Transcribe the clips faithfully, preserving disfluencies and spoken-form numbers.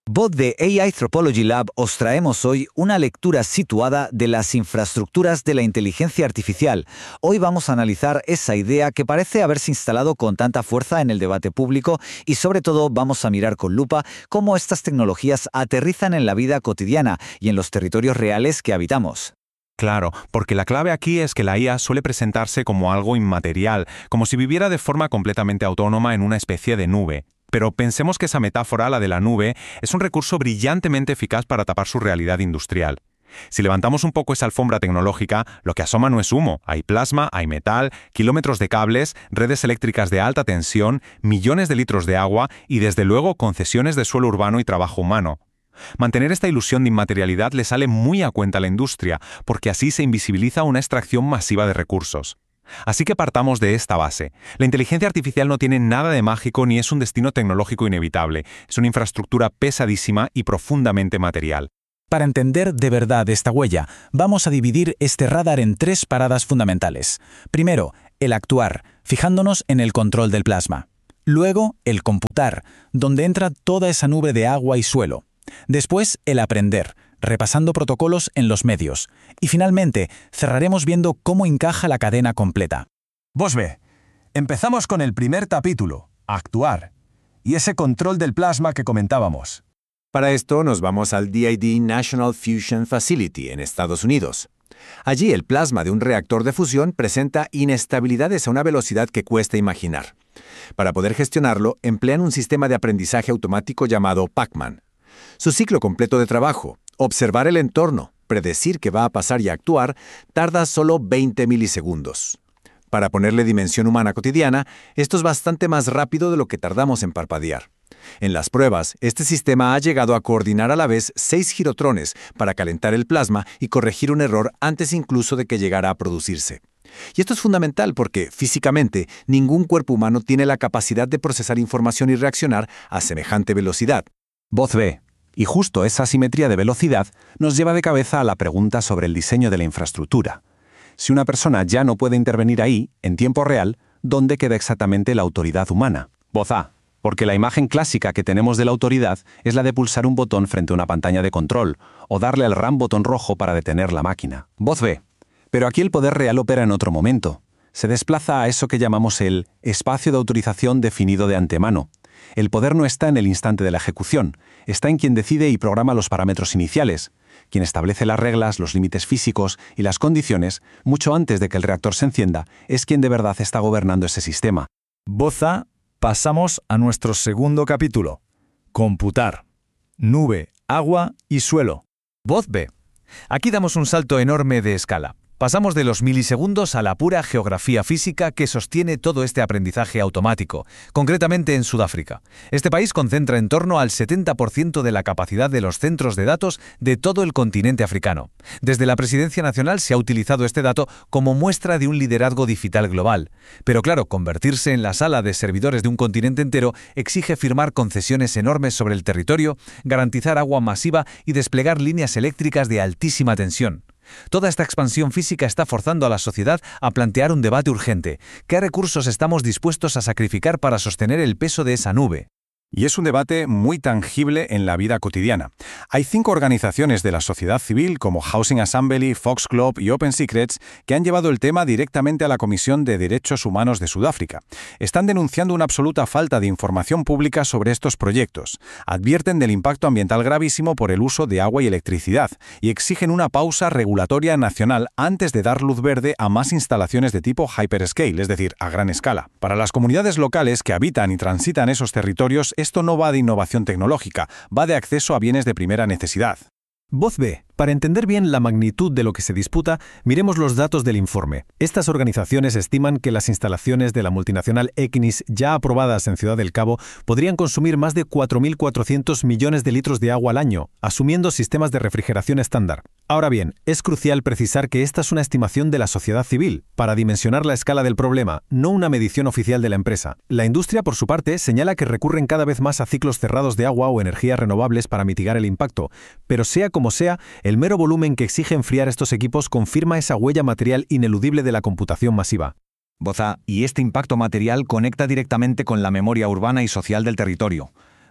Voz de A I Anthropology Lab os traemos hoy una lectura situada de las infraestructuras de la inteligencia artificial. Hoy vamos a analizar esa idea que parece haberse instalado con tanta fuerza en el debate público y sobre todo vamos a mirar con lupa cómo estas tecnologías aterrizan en la vida cotidiana y en los territorios reales que habitamos. Claro, porque la clave aquí es que la I A suele presentarse como algo inmaterial, como si viviera de forma completamente autónoma en una especie de nube. Pero pensemos que esa metáfora, la de la nube, es un recurso brillantemente eficaz para tapar su realidad industrial. Si levantamos un poco esa alfombra tecnológica, lo que asoma no es humo, hay plasma, hay metal, kilómetros de cables, redes eléctricas de alta tensión, millones de litros de agua y desde luego concesiones de suelo urbano y trabajo humano. Mantener esta ilusión de inmaterialidad le sale muy a cuenta a la industria, porque así se invisibiliza una extracción masiva de recursos. Así que partamos de esta base. La inteligencia artificial no tiene nada de mágico ni es un destino tecnológico inevitable. Es una infraestructura pesadísima y profundamente material. Para entender de verdad esta huella, vamos a dividir este radar en tres paradas fundamentales. Primero, el actuar, fijándonos en el control del plasma. Luego, el computar, donde entra toda esa nube de agua y suelo. Después, el aprender, repasando protocolos en los medios. Y finalmente, cerraremos viendo cómo encaja la cadena completa. Bosbe, empezamos con el primer capítulo, actuar, y ese control del plasma que comentábamos. Para esto nos vamos al D I D National Fusion Facility en Estados Unidos. Allí el plasma de un reactor de fusión presenta inestabilidades a una velocidad que cuesta imaginar. Para poder gestionarlo, emplean un sistema de aprendizaje automático llamado Pac-Man. Su ciclo completo de trabajo, observar el entorno, predecir qué va a pasar y actuar, tarda solo veinte milisegundos. Para ponerle dimensión humana cotidiana, esto es bastante más rápido de lo que tardamos en parpadear. En las pruebas, este sistema ha llegado a coordinar a la vez seis girotrones para calentar el plasma y corregir un error antes incluso de que llegara a producirse. Y esto es fundamental porque, físicamente, ningún cuerpo humano tiene la capacidad de procesar información y reaccionar a semejante velocidad. Voz B. Y justo esa asimetría de velocidad nos lleva de cabeza a la pregunta sobre el diseño de la infraestructura. Si una persona ya no puede intervenir ahí, en tiempo real, ¿dónde queda exactamente la autoridad humana? Voz A. Porque la imagen clásica que tenemos de la autoridad es la de pulsar un botón frente a una pantalla de control o darle al RAM botón rojo para detener la máquina. Voz B. Pero aquí el poder real opera en otro momento. Se desplaza a eso que llamamos el espacio de autorización definido de antemano. El poder no está en el instante de la ejecución, está en quien decide y programa los parámetros iniciales, quien establece las reglas, los límites físicos y las condiciones mucho antes de que el reactor se encienda, es quien de verdad está gobernando ese sistema. Voz A, pasamos a nuestro segundo capítulo. Computar. Nube, agua y suelo. Voz B. Aquí damos un salto enorme de escala. Pasamos de los milisegundos a la pura geografía física que sostiene todo este aprendizaje automático, concretamente en Sudáfrica. Este país concentra en torno al setenta por ciento de la capacidad de los centros de datos de todo el continente africano. Desde la Presidencia Nacional se ha utilizado este dato como muestra de un liderazgo digital global. Pero claro, convertirse en la sala de servidores de un continente entero exige firmar concesiones enormes sobre el territorio, garantizar agua masiva y desplegar líneas eléctricas de altísima tensión. Toda esta expansión física está forzando a la sociedad a plantear un debate urgente. ¿Qué recursos estamos dispuestos a sacrificar para sostener el peso de esa nube? Y es un debate muy tangible en la vida cotidiana. Hay cinco organizaciones de la sociedad civil como Housing Assembly, Foxglove y Open Secrets que han llevado el tema directamente a la Comisión de Derechos Humanos de Sudáfrica. Están denunciando una absoluta falta de información pública sobre estos proyectos. Advierten del impacto ambiental gravísimo por el uso de agua y electricidad y exigen una pausa regulatoria nacional antes de dar luz verde a más instalaciones de tipo hyperscale, es decir, a gran escala. Para las comunidades locales que habitan y transitan esos territorios, esto no va de innovación tecnológica, va de acceso a bienes de primera necesidad. Voz B. Para entender bien la magnitud de lo que se disputa, miremos los datos del informe. Estas organizaciones estiman que las instalaciones de la multinacional Equinix ya aprobadas en Ciudad del Cabo podrían consumir más de cuatro mil cuatrocientos millones de litros de agua al año, asumiendo sistemas de refrigeración estándar. Ahora bien, es crucial precisar que esta es una estimación de la sociedad civil, para dimensionar la escala del problema, no una medición oficial de la empresa. La industria, por su parte, señala que recurren cada vez más a ciclos cerrados de agua o energías renovables para mitigar el impacto, pero sea como sea, el mero volumen que exige enfriar estos equipos confirma esa huella material ineludible de la computación masiva. Voz A. Y este impacto material conecta directamente con la memoria urbana y social del territorio.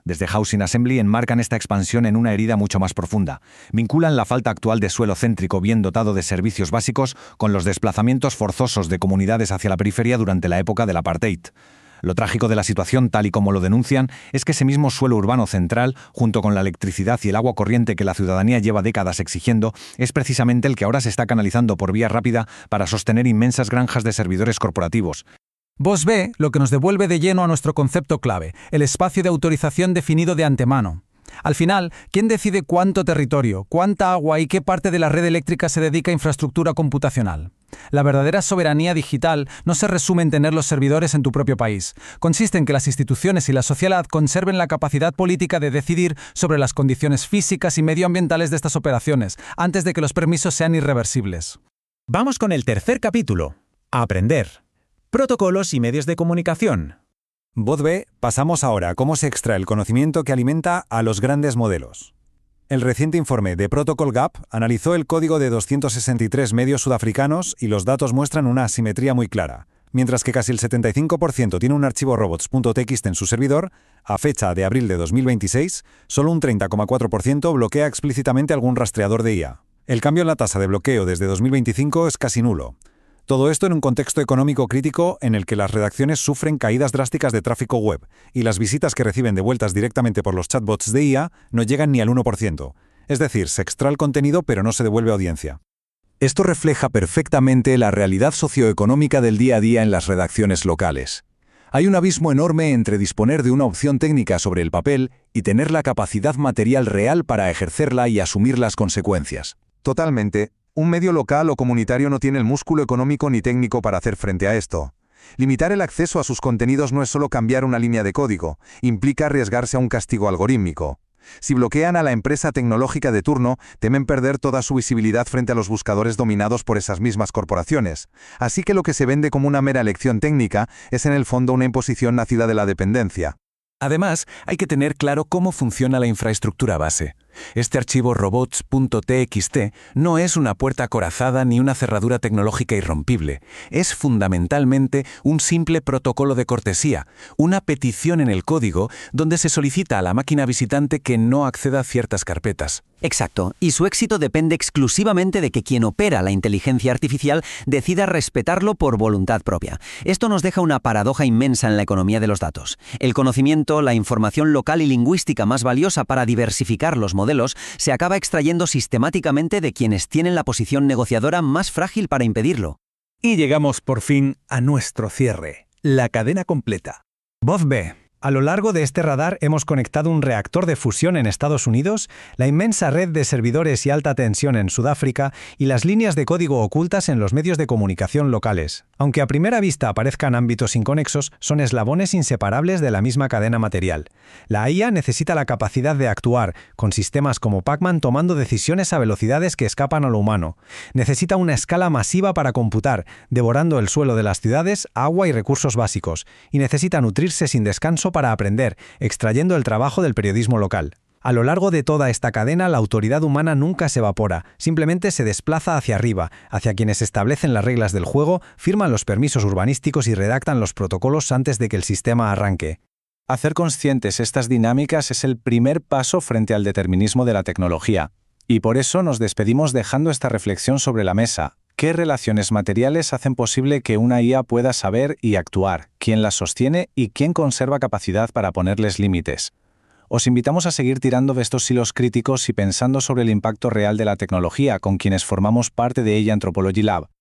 desde Housing Assembly enmarcan esta expansión en una herida mucho más profunda. Vinculan la falta actual de suelo céntrico bien dotado de servicios básicos con los desplazamientos forzosos de comunidades hacia la periferia durante la época del apartheid. Lo trágico de la situación, tal y como lo denuncian, es que ese mismo suelo urbano central, junto con la electricidad y el agua corriente que la ciudadanía lleva décadas exigiendo, es precisamente el que ahora se está canalizando por vía rápida para sostener inmensas granjas de servidores corporativos. Vos ve lo que nos devuelve de lleno a nuestro concepto clave, el espacio de autorización definido de antemano. Al final, ¿quién decide cuánto territorio, cuánta agua y qué parte de la red eléctrica se dedica a infraestructura computacional? La verdadera soberanía digital no se resume en tener los servidores en tu propio país. Consiste en que las instituciones y la sociedad conserven la capacidad política de decidir sobre las condiciones físicas y medioambientales de estas operaciones, antes de que los permisos sean irreversibles. Vamos con el tercer capítulo. Aprender. Protocolos y medios de comunicación. Voz B, pasamos ahora a cómo se extrae el conocimiento que alimenta a los grandes modelos. El reciente informe de Protocol Gap analizó el código de doscientos sesenta y tres medios sudafricanos y los datos muestran una asimetría muy clara. Mientras que casi el setenta y cinco por ciento tiene un archivo robots.txt en su servidor, a fecha de abril de dos mil veintiséis, solo un treinta coma cuatro por ciento bloquea explícitamente algún rastreador de I A. El cambio en la tasa de bloqueo desde dos mil veinticinco es casi nulo. Todo esto en un contexto económico crítico en el que las redacciones sufren caídas drásticas de tráfico web y las visitas que reciben devueltas directamente por los chatbots de I A no llegan ni al uno por ciento. Es decir, se extrae el contenido pero no se devuelve audiencia. Esto refleja perfectamente la realidad socioeconómica del día a día en las redacciones locales. Hay un abismo enorme entre disponer de una opción técnica sobre el papel y tener la capacidad material real para ejercerla y asumir las consecuencias. Totalmente. Un medio local o comunitario no tiene el músculo económico ni técnico para hacer frente a esto. Limitar el acceso a sus contenidos no es solo cambiar una línea de código, implica arriesgarse a un castigo algorítmico. Si bloquean a la empresa tecnológica de turno, temen perder toda su visibilidad frente a los buscadores dominados por esas mismas corporaciones. Así que lo que se vende como una mera elección técnica es en el fondo una imposición nacida de la dependencia. Además, hay que tener claro cómo funciona la infraestructura base. Este archivo robots.txt no es una puerta acorazada ni una cerradura tecnológica irrompible. Es fundamentalmente un simple protocolo de cortesía, una petición en el código donde se solicita a la máquina visitante que no acceda a ciertas carpetas. Exacto, y su éxito depende exclusivamente de que quien opera la inteligencia artificial decida respetarlo por voluntad propia. Esto nos deja una paradoja inmensa en la economía de los datos. El conocimiento, la información local y lingüística más valiosa para diversificar los modelos, se acaba extrayendo sistemáticamente de quienes tienen la posición negociadora más frágil para impedirlo. Y llegamos por fin a nuestro cierre, la cadena completa. Voz B. A lo largo de este radar hemos conectado un reactor de fusión en Estados Unidos, la inmensa red de servidores y alta tensión en Sudáfrica y las líneas de código ocultas en los medios de comunicación locales. Aunque a primera vista parezcan ámbitos inconexos, son eslabones inseparables de la misma cadena material. La I A necesita la capacidad de actuar, con sistemas como Pac-Man tomando decisiones a velocidades que escapan a lo humano. Necesita una escala masiva para computar, devorando el suelo de las ciudades, agua y recursos básicos, y necesita nutrirse sin descanso para aprender, extrayendo el trabajo del periodismo local. A lo largo de toda esta cadena, la autoridad humana nunca se evapora, simplemente se desplaza hacia arriba, hacia quienes establecen las reglas del juego, firman los permisos urbanísticos y redactan los protocolos antes de que el sistema arranque. Hacer conscientes estas dinámicas es el primer paso frente al determinismo de la tecnología. Y por eso nos despedimos dejando esta reflexión sobre la mesa. ¿Qué relaciones materiales hacen posible que una I A pueda saber y actuar? ¿Quién las sostiene y quién conserva capacidad para ponerles límites? Os invitamos a seguir tirando de estos hilos críticos y pensando sobre el impacto real de la tecnología con quienes formamos parte de ella Anthropology Lab.